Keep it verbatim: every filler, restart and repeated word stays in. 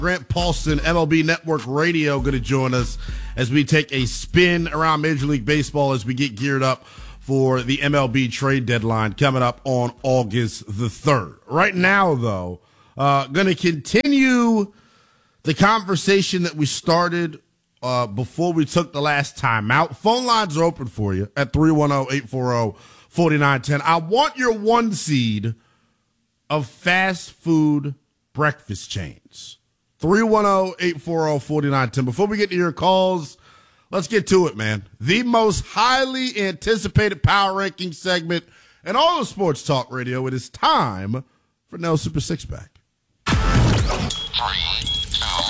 Grant Paulson, M L B Network Radio, going to join us as we take a spin around Major League Baseball as we get geared up for the M L B trade deadline coming up on August the third. Right now, though, uh, going to continue the conversation that we started uh, before we took the last time out. Phone lines are open for you at three one zero, eight four zero, four nine one zero. I want your one seed of fast food breakfast chains. three one zero, eight four zero, four nine one zero. Before we get to your calls, let's get to it, man. The most highly anticipated power ranking segment in all of sports talk radio. It is time for No Super Six Pack. Three, two,